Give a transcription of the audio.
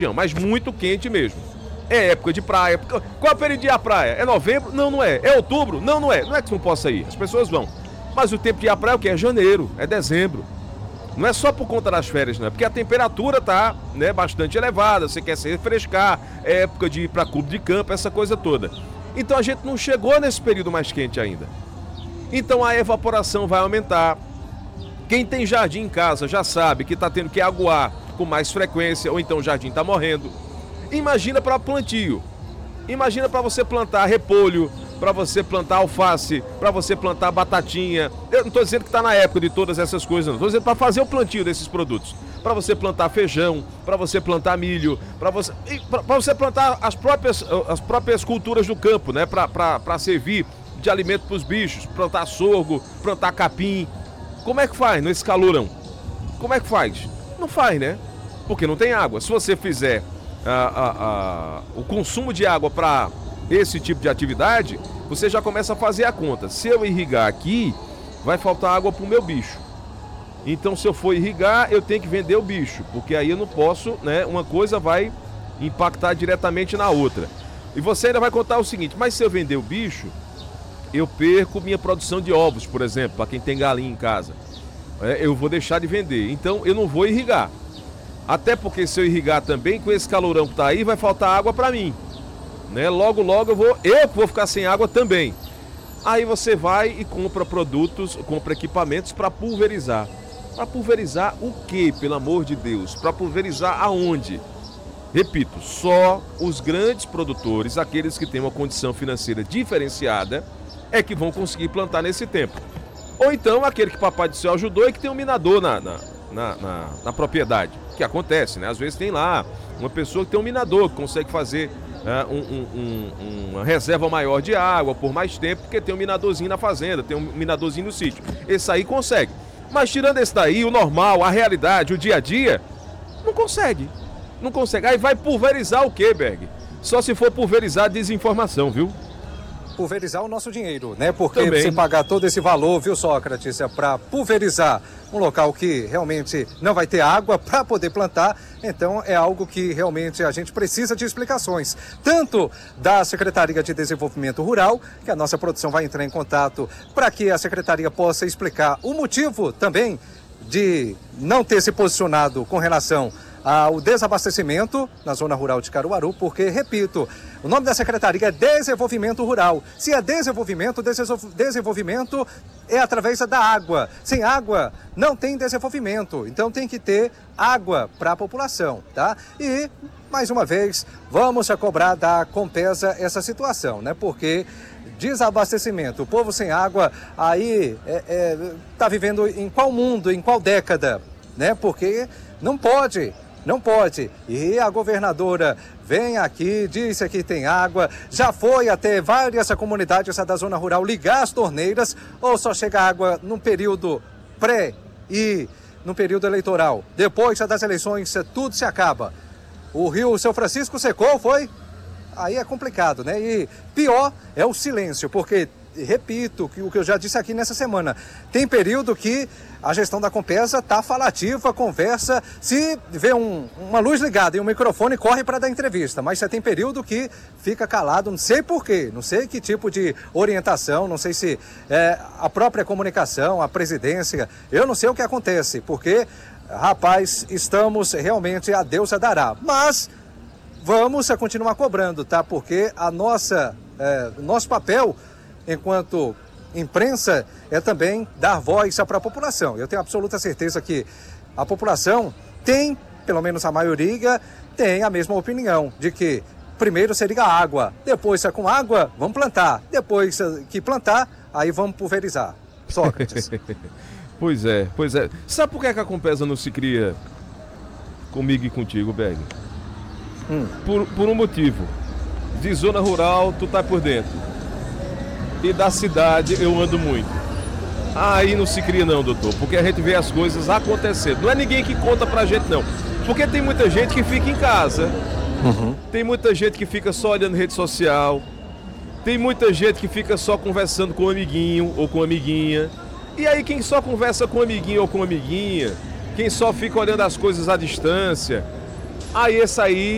mas muito quente mesmo. É época de praia. Qual é o período de ir à praia? É novembro? Não, não é. É outubro? Não, não é. Não é que não possa ir. As pessoas vão. Mas o tempo de ir à praia é o quê? É janeiro, é dezembro. Não é só por conta das férias, não. É porque a temperatura tá, né, bastante elevada. Você quer se refrescar. É época de ir para clube de campo, essa coisa toda. Então a gente não chegou nesse período mais quente ainda. Então a evaporação vai aumentar. Quem tem jardim em casa já sabe que está tendo que aguar com mais frequência, ou então o jardim está morrendo. Imagina para plantio. Imagina para você plantar repolho, para você plantar alface, para você plantar batatinha. Eu não estou dizendo que está na época de todas essas coisas, não. Estou dizendo para fazer o plantio desses produtos. Para você plantar feijão, para você plantar milho, para você plantar as próprias culturas do campo, né? Para servir de alimento para os bichos, plantar sorgo, plantar capim. Como é que faz nesse calorão? Como é que faz? Não faz, né? Porque não tem água. Se você fizer o consumo de água para esse tipo de atividade, você já começa a fazer a conta. Se eu irrigar aqui, vai faltar água para o meu bicho. Então, se eu for irrigar, eu tenho que vender o bicho, porque aí eu não posso, né? Uma coisa vai impactar diretamente na outra. E você ainda vai contar o seguinte: mas se eu vender o bicho, eu perco minha produção de ovos, por exemplo, para quem tem galinha em casa. Eu vou deixar de vender. Então eu não vou irrigar. Até porque se eu irrigar também, com esse calorão que tá aí, vai faltar água para mim. Né? Logo eu vou ficar sem água também. Aí você vai e compra produtos, compra equipamentos para pulverizar. Para pulverizar o quê, pelo amor de Deus? Para pulverizar aonde? Repito, só os grandes produtores, aqueles que têm uma condição financeira diferenciada, é que vão conseguir plantar nesse tempo. Ou então aquele que o Papai do Céu ajudou e que tem um minador na propriedade. Que acontece, né? Às vezes tem lá uma pessoa que tem um minador, que consegue fazer uma reserva maior de água por mais tempo, porque tem um minadorzinho na fazenda, tem um minadorzinho no sítio. Esse aí consegue. Mas tirando esse daí, o normal, a realidade, o dia a dia, não consegue. Não consegue. Aí vai pulverizar o quê, Berg? Só se for pulverizar desinformação, viu? Pulverizar o nosso dinheiro, né? Porque também. você pagar todo esse valor, viu, Sócrates, para pulverizar um local que realmente não vai ter água para poder plantar, então é algo que realmente a gente precisa de explicações, tanto da Secretaria de Desenvolvimento Rural, que a nossa produção vai entrar em contato para que a Secretaria possa explicar o motivo também de não ter se posicionado com relação ao desabastecimento na zona rural de Caruaru, porque, repito, o nome da secretaria é Desenvolvimento Rural. Se é desenvolvimento é através da água. Sem água, não tem desenvolvimento. Então tem que ter água para a população, tá? E, mais uma vez, vamos a cobrar da Compesa essa situação, né? Porque desabastecimento, o povo sem água, aí tá vivendo em qual mundo, em qual década, né? Porque não pode. Não pode. E a governadora vem aqui, disse que tem água, já foi até várias comunidades da zona rural ligar as torneiras, ou só chega água num período pré e no período eleitoral. Depois das eleições, tudo se acaba. O rio São Francisco secou, foi? Aí é complicado, né? E pior é o silêncio, porque, repito, o que eu já disse aqui nessa semana, tem período que a gestão da Compesa está falativa, conversa, se vê uma luz ligada e um microfone, corre para dar entrevista, mas você tem período que fica calado, não sei porquê, não sei que tipo de orientação, não sei se a própria comunicação, a presidência, eu não sei o que acontece, porque, rapaz, estamos realmente a Deus a dará, mas vamos continuar cobrando, tá? Porque nosso papel enquanto imprensa é também dar voz para a população. Eu tenho absoluta certeza que a população tem, pelo menos a maioria, tem a mesma opinião de que primeiro seria a água, depois com água vamos plantar, depois que plantar, aí vamos pulverizar. Sócrates. Pois é. Sabe por que a Compesa não se cria comigo e contigo, Berg? Por um motivo. De zona rural, tu tá por dentro. E da cidade eu ando muito. Aí não se cria não, doutor, porque a gente vê as coisas acontecendo. Não é ninguém que conta pra gente não. Porque tem muita gente que fica em casa. Tem muita gente que fica só olhando rede social. Tem muita gente que fica só conversando com um amiguinho ou com amiguinha. E aí quem só conversa com amiguinho ou com amiguinha, quem só fica olhando as coisas à distância, aí esse aí